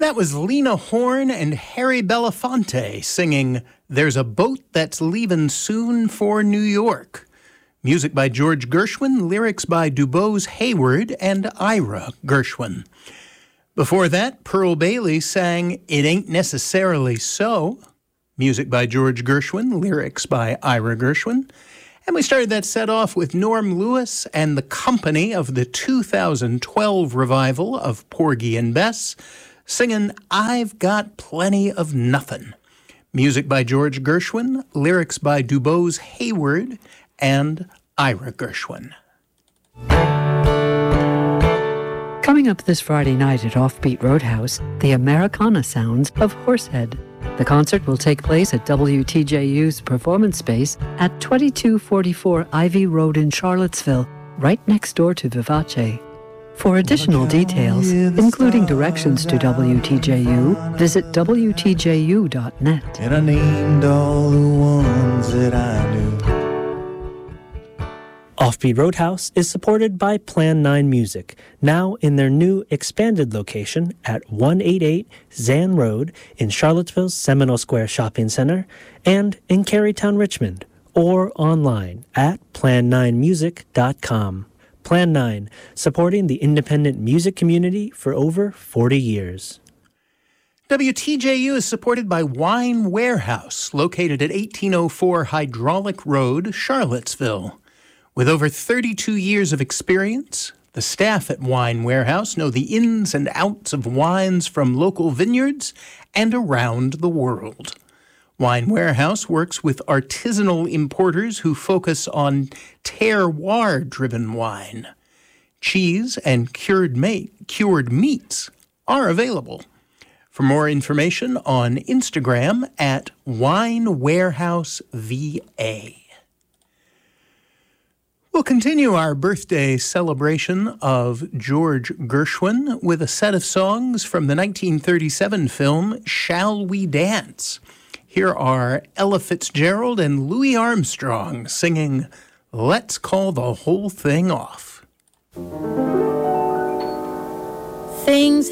That was Lena Horne and Harry Belafonte singing There's a Boat That's Leavin' Soon for New York. Music by George Gershwin, lyrics by DuBose Hayward and Ira Gershwin. Before that, Pearl Bailey sang It Ain't Necessarily So. Music by George Gershwin, lyrics by Ira Gershwin. And we started that set off with Norm Lewis and the company of the 2012 revival of Porgy and Bess, singing I've Got Plenty of Nothing. Music by George Gershwin, lyrics by DuBose Hayward and Ira Gershwin. Coming up this Friday night at Offbeat Roadhouse, the Americana sounds of Horsehead. The concert will take place at WTJU's performance space at 2244 Ivy Road in Charlottesville, right next door to Vivace. For additional details, including directions to WTJU, visit WTJU.net. And I named all the ones that I knew. Offbeat Roadhouse is supported by Plan 9 Music, now in their new expanded location at 188 Zan Road in Charlottesville's Seminole Square Shopping Center and in Carytown, Richmond, or online at plan9music.com. Plan 9, supporting the independent music community for over 40 years. WTJU is supported by Wine Warehouse, located at 1804 Hydraulic Road, Charlottesville. With over 32 years of experience, the staff at Wine Warehouse know the ins and outs of wines from local vineyards and around the world. Wine Warehouse works with artisanal importers who focus on terroir-driven wine. Cheese and cured meats are available. For more information on Instagram at Wine Warehouse VA. We'll continue our birthday celebration of George Gershwin with a set of songs from the 1937 film Shall We Dance? Here are Ella Fitzgerald and Louis Armstrong singing Let's Call the Whole Thing Off. Things